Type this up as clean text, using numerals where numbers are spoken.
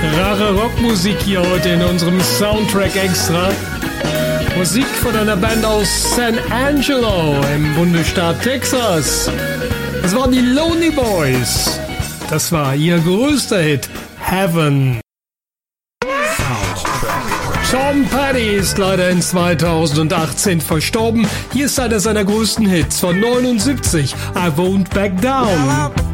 Rare Rockmusik hier heute in unserem Soundtrack Extra. Musik von einer Band aus San Angelo im Bundesstaat Texas. Das waren die Lonely Boys. Das war ihr größter Hit, Heaven. Tom Petty ist leider in 2018 verstorben. Hier ist einer seiner größten Hits von 79, I Won't Back Down.